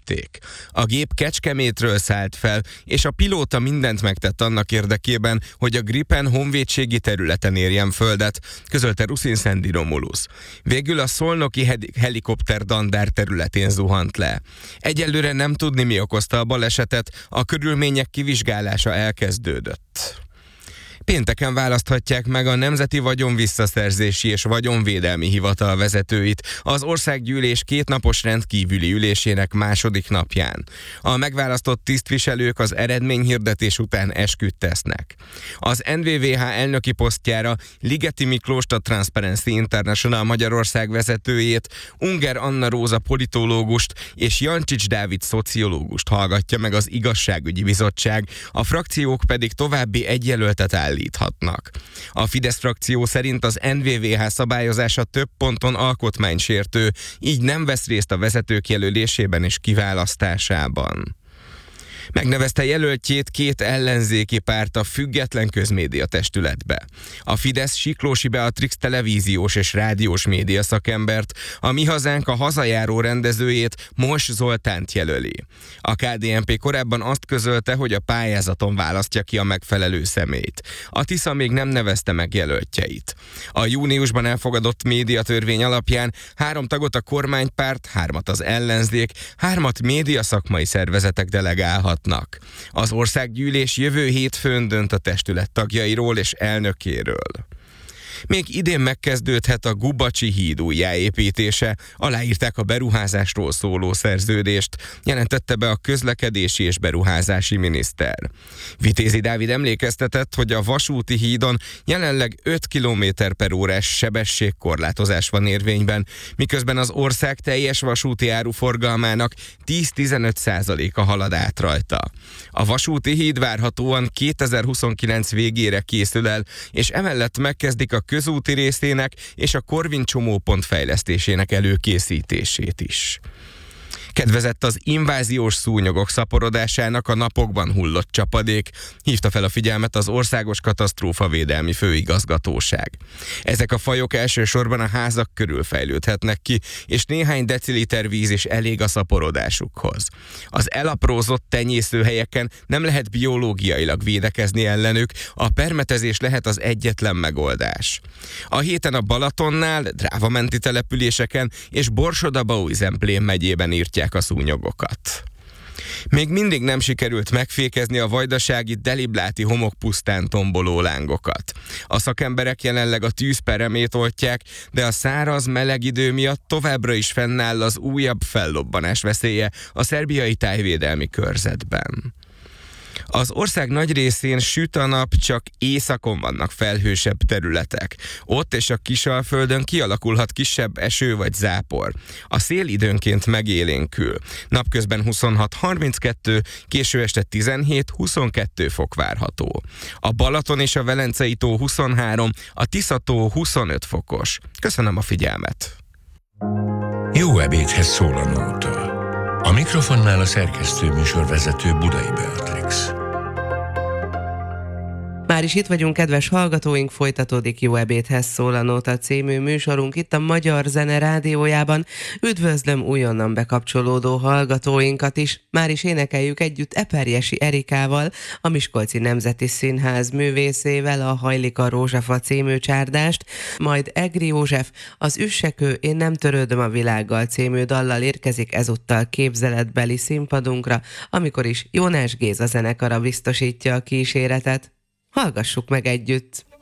lelőtték. A gép Kecskemétről szállt fel, és a pilóta mindent megtett annak érdekében, hogy a Gripen honvédségi területen érjen földet, közölte Ruszin Szendi Romulus. Végül a szolnoki helikopter dandár területén zuhant le. Egyelőre nem tudni, mi okozta a balesetet, a körülmények kivizsgálása elkezdődött. Pénteken választhatják meg a Nemzeti Vagyonvisszaszerzési és Vagyonvédelmi Hivatal vezetőit az Országgyűlés kétnapos rendkívüli ülésének második napján. A megválasztott tisztviselők az eredményhirdetés után esküt tesznek. Az NVVH elnöki posztjára Ligeti Miklóst, a Transparency International Magyarország vezetőjét, Unger Anna Róza politológust és Jancsics Dávid szociológust hallgatja meg az Igazságügyi Bizottság, a frakciók pedig további egy jelöltet állíthatnak. A Fidesz frakció szerint az NVVH szabályozása több ponton alkotmánysértő, így nem vesz részt a vezetők jelölésében és kiválasztásában. Megnevezte jelöltjét két ellenzéki párt a Független Közmédia Testületbe. A Fidesz Siklósi Beatrix televíziós és rádiós média szakembert, a Mi Hazánk a hazajáró rendezőjét, Mos Zoltánt jelöli. A KDNP korábban azt közölte, hogy a pályázaton választja ki a megfelelő személyt. A Tisza még nem nevezte meg jelöltjeit. A júniusban elfogadott médiatörvény alapján 3 tagot a kormánypárt, 3 az ellenzék, 3 média szakmai szervezetek delegálhat. Az Országgyűlés jövő hétfőn dönt a testület tagjairól és elnökéről. Még idén megkezdődhet a Gubacsi híd újjáépítése, aláírták a beruházásról szóló szerződést, jelentette be a közlekedési és beruházási miniszter. Vitézi Dávid emlékeztetett, hogy a vasúti hídon jelenleg 5 km/órás sebességkorlátozás van érvényben, miközben az ország teljes vasúti áruforgalmának 10-15%-a halad át rajta. A vasúti híd várhatóan 2029 végére készül el, és emellett megkezdik a közúti részének és a Korvin csomópont fejlesztésének előkészítését is. Kedvezett az inváziós szúnyogok szaporodásának a napokban hullott csapadék, hívta fel a figyelmet az Országos Katasztrófavédelmi Főigazgatóság. Ezek a fajok elsősorban a házak körül fejlődhetnek ki, és néhány deciliter víz is elég a szaporodásukhoz. Az elaprózott tenyészőhelyeken nem lehet biológiailag védekezni ellenük, a permetezés lehet az egyetlen megoldás. A héten a Balatonnál, Drávamenti településeken és Borsod-Abaúj-Zemplén megyében írtják a szúnyogokat. Még mindig nem sikerült megfékezni a vajdasági Delibláti homokpusztán tomboló lángokat. A szakemberek jelenleg a tűzperemét oltják, de a száraz, meleg idő miatt továbbra is fennáll az újabb fellobbanás veszélye a szerbiai tájvédelmi körzetben. Az ország nagy részén süt a nap, csak északon vannak felhősebb területek. Ott és a Kisalföldön kialakulhat kisebb eső vagy zápor. A szél időnként megélénkül. Napközben 26-32, késő este 17-22 fok várható. A Balaton és a Velencei tó 23, a Tisza-tó 25 fokos. Köszönöm a figyelmet! Jó ebédhez szól a nóta. A mikrofonnál a szerkesztő műsorvezető Budai Beatrix. Már is itt vagyunk, kedves hallgatóink, folytatódik Jó ebédhez szól a Nóta című műsorunk itt a Magyar Zene Rádiójában. Üdvözlöm újonnan bekapcsolódó hallgatóinkat is. Már is énekeljük együtt Eperjesi Erikával, a Miskolci Nemzeti Színház művészével a Hajlik a rózsafa című csárdást, majd Egri József az Üssekő Én nem törődöm a világgal című dallal érkezik ezúttal képzeletbeli színpadunkra, amikor is Jónás Géza zenekara biztosítja a kíséretet. Hallgassuk meg együtt!